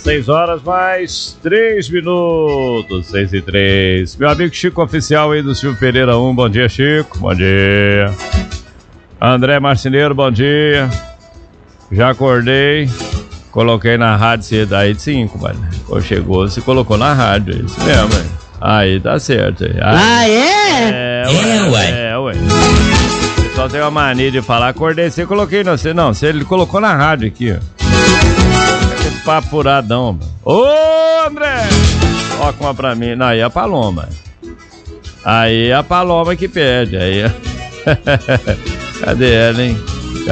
6 horas mais 3 minutos, 6 e 3. Meu amigo Chico Oficial aí do Silvio Pereira 1, bom dia, Chico, bom dia. André Marceneiro, bom dia. Já acordei, coloquei na rádio cedo, aí de 5, mano. Quando chegou, você colocou na rádio, é isso mesmo, hein? Aí tá certo. Aí. Ué. O pessoal tem uma mania de falar, acordei, você coloquei, não, você ele colocou na rádio aqui, ó. Esse papo furadão, mano. Ô, André! Coloca uma pra mim. Não, aí é a Paloma. Aí é a Paloma que pede. Aí Cadê ela, hein?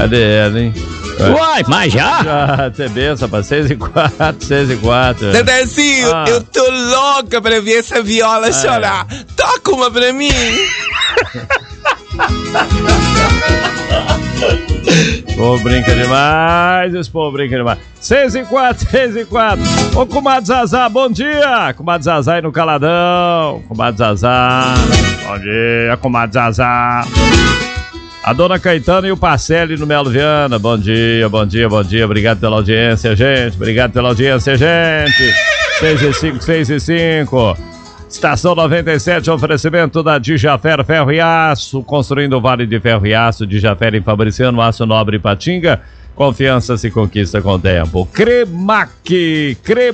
Uai, mas já? Já, você benção, pra 6 e 4. Dedezinho, eu tô louca pra ver essa viola chorar. Toca uma pra mim. Pô, brinca demais, esse povo brinca demais. 6 e 4. Ô, comadre Zazá, bom dia. Comadre Zazá aí no Caladão. Comadre Zazá, bom dia, comadre Zazá. A dona Caetana e o Parcelli no Melo Viana, bom dia. Obrigado pela audiência, gente. 6 e 5. Estação 97, oferecimento da Dijafer Ferro e Aço, construindo o Vale de Ferro e Aço, Dijafer em Fabriciano, Aço Nobre e Patinga, confiança se conquista com o tempo. Cremac,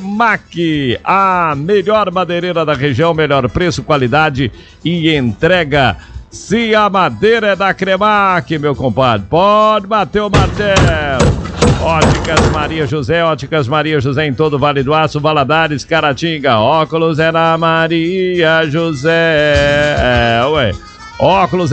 a melhor madeireira da região, melhor preço, qualidade e entrega. Se a madeira é da Cremac, meu compadre, pode bater o martelo. Óticas Maria José em todo o Vale do Aço, Valadares, Caratinga. Óculos é na Maria José. Óculos